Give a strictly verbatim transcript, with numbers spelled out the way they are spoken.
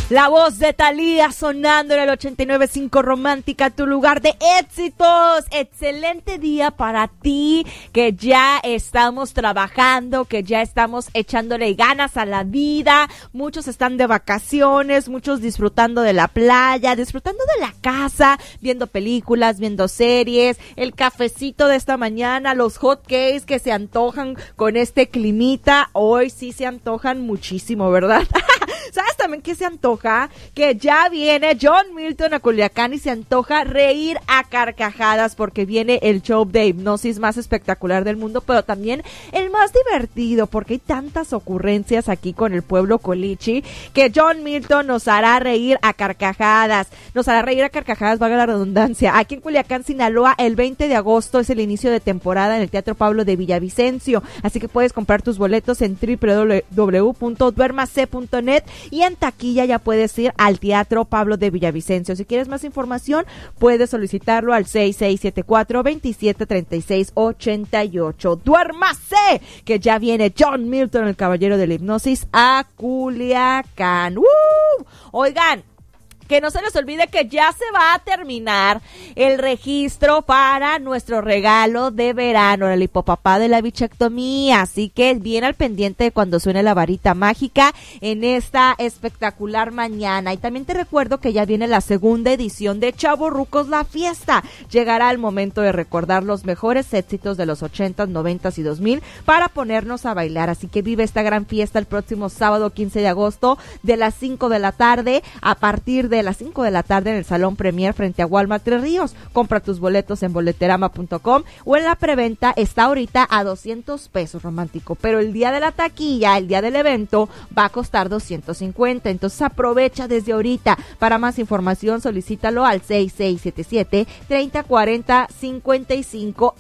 La voz de Thalía sonando en el ochenta y nueve punto cinco Romántica, tu lugar de éxitos. Excelente día para ti, que ya estamos trabajando, que ya estamos echándole ganas a la vida. Muchos están de vacaciones, muchos disfrutando de la playa, disfrutando de la casa, viendo películas, viendo series, el cafecito de esta mañana, los hot cakes que se antojan con este climita. Hoy sí se antojan muchísimo, ¿verdad? ¿Sabes también qué se antoja? Que ya viene John Milton a Culiacán y se antoja reír a carcajadas porque viene el show de hipnosis más espectacular del mundo, pero también el más divertido porque hay tantas ocurrencias aquí con el pueblo colichi que John Milton nos hará reír a carcajadas. Nos hará reír a carcajadas, valga la redundancia. Aquí en Culiacán, Sinaloa, el veinte de agosto es el inicio de temporada en el Teatro Pablo de Villavicencio, así que puedes comprar tus boletos en doble u doble u doble u punto duermase punto net y en taquilla ya puedes ir al Teatro Pablo de Villavicencio. Si quieres más información, puedes solicitarlo al seis seis siete cuatro, veintisiete treinta y seis ochenta y ocho. ¡Duérmase! Que ya viene John Milton, el caballero de la hipnosis, a Culiacán. ¡Uh! Oigan, que no se les olvide que ya se va a terminar el registro para nuestro regalo de verano, el hipopapá de la bichectomía. Así que bien al pendiente de cuando suene la varita mágica en esta espectacular mañana. Y también te recuerdo que ya viene la segunda edición de Chavorrucos La Fiesta. Llegará el momento de recordar los mejores éxitos de los ochentas, noventas y dos mil para ponernos a bailar. Así que vive esta gran fiesta el próximo sábado quince de agosto de las cinco de la tarde a partir de de las cinco de la tarde en el Salón Premier frente a Walmart Tres Ríos. Compra tus boletos en boleterama punto com o en la preventa está ahorita a doscientos pesos, Romántico, pero el día de la taquilla, el día del evento, va a costar doscientos cincuenta, entonces aprovecha desde ahorita. Para más información solicítalo al seis seis siete siete, treinta cuarenta cincuenta y cinco.